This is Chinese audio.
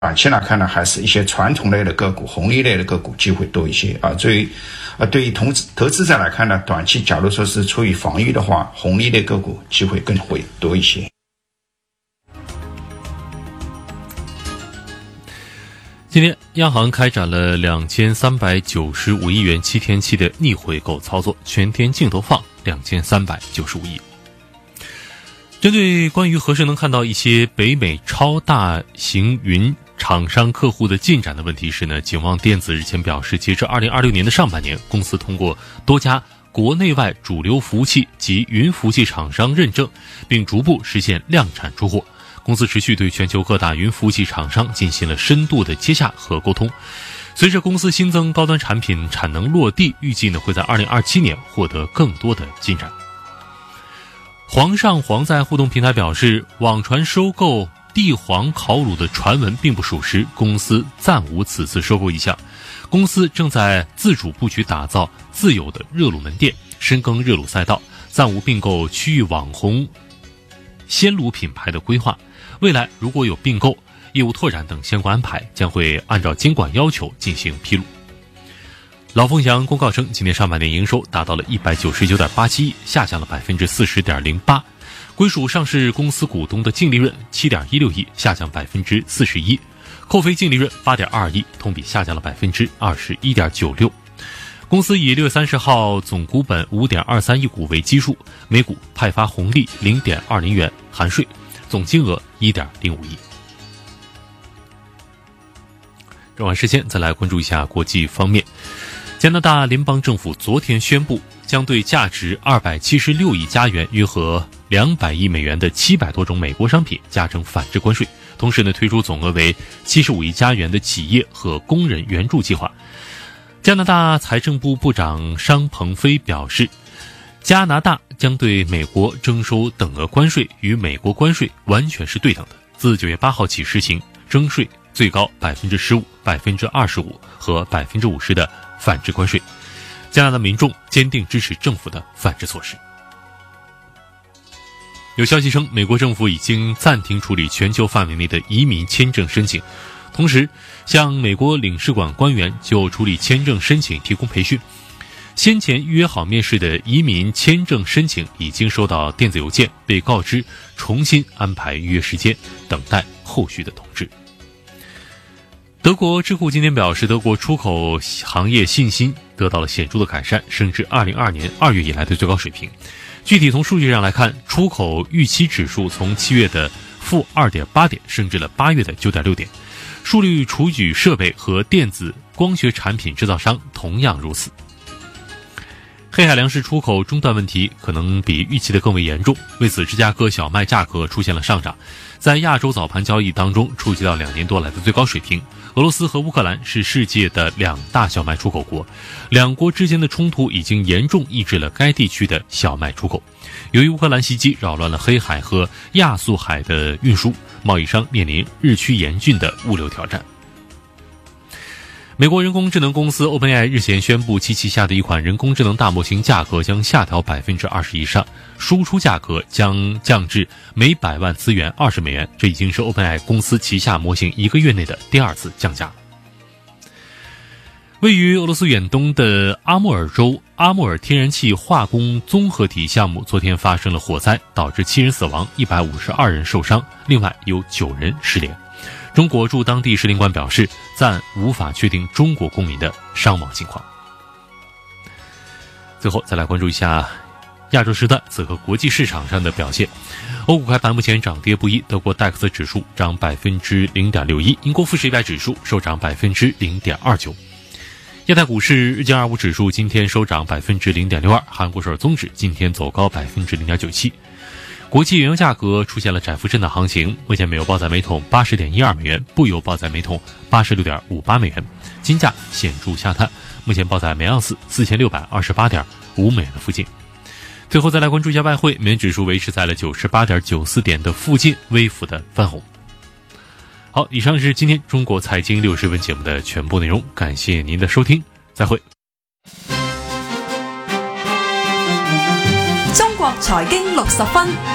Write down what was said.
短期来看呢，还是一些传统类的个股、红利类的个股机会多一些啊。对于投资者来看呢，短期假如说是出于防御的话，红利类个股机会更会多一些。 今天央行开展了2395亿元7天期的逆回购操作，全天净投放2395亿。针对关于何时能看到一些北美超大型云厂商客户的进展的问题时呢，景旺电子日前表示，截至2026年的上半年，公司通过多家国内外主流服务器及云服务器厂商认证，并逐步实现量产出货。公司持续对全球各大云服务器厂商进行了深度的接洽和沟通。随着公司新增高端产品产能落地，预计呢会在2027年获得更多的进展。煌上煌在互动平台表示，网传收购帝皇烤乳的传闻并不属实，公司暂无此次收购意向。公司正在自主布局打造自有的热乳门店，深耕热乳赛道，暂无并购区域网红鲜乳品牌的规划。未来如果有并购、业务拓展等相关安排，将会按照监管要求进行披露。老凤祥公告称，今年上半年营收达到了199.87亿，下降了 40.08%， 归属上市公司股东的净利润 7.16亿，下降 41%， 扣非净利润 8.2亿，同比下降了 21.96%。公司以6月30号总股本 5.23 亿股为基数，每股派发红利 0.20 元含税，总金额 1.05 亿。转换视线，再来关注一下国际方面。加拿大联邦政府昨天宣布，将对价值276亿加元约合200亿美元的700多种美国商品加征反制关税，同时呢推出总额为75亿加元的企业和工人援助计划。加拿大财政部部长商鹏飞表示，加拿大将对美国征收等额关税，与美国关税完全是对等的，自9月8号起实行征税最高 15%、25% 和 50% 的反制关税。加拿大民众坚定支持政府的反制措施。有消息称，美国政府已经暂停处理全球范围内的移民签证申请，同时向美国领事馆官员就处理签证申请提供培训。先前预约好面试的移民签证申请已经收到电子邮件，被告知重新安排预约时间，等待后续的通知。德国智库今天表示，德国出口行业信心得到了显著的改善，升至2022年2月以来的最高水平。具体从数据上来看，出口预期指数从7月的负 2.8 点升至了8月的 9.6 点，数据厨具设备和电子光学产品制造商同样如此。黑海粮食出口中断问题可能比预期的更为严重，为此芝加哥小麦价格出现了上涨，在亚洲早盘交易当中触及到2年多来的最高水平。俄罗斯和乌克兰是世界的2大小麦出口国，两国之间的冲突已经严重抑制了该地区的小麦出口。由于乌克兰袭击扰乱了黑海和亚速海的运输，贸易商面临日趋严峻的物流挑战。美国人工智能公司 OpenAI 日前宣布，其旗下的一款人工智能大模型价格将下调 20% 以上，输出价格将降至每100万资源20美元，这已经是 OpenAI 公司旗下模型1个月内的第2次降价。位于俄罗斯远东的阿穆尔州阿穆尔天然气化工综合体项目昨天发生了火灾，导致7人死亡，152人受伤，另外有9人失联。中国驻当地使领馆表示，暂无法确定中国公民的伤亡情况。最后再来关注一下亚洲时段此刻国际市场上的表现。欧股开盘目前涨跌不一，德国戴克斯指数涨 0.61%， 英国富时100指数收涨 0.29%。亚太股市日经25指数今天收涨 0.62%， 韩国首尔综指今天走高 0.97%。国际原油价格出现了窄幅震荡行情，目前美油报在每桶 80.12 美元，布油报在每桶 86.58 美元，金价显著下探，目前报在每盎司 4628.5 美元的附近。最后再来关注一下外汇，美元指数维持在了 98.94 点的附近，微幅的翻红。好，以上是今天中国财经60分节目的全部内容，感谢您的收听，再会。 中国财经60分。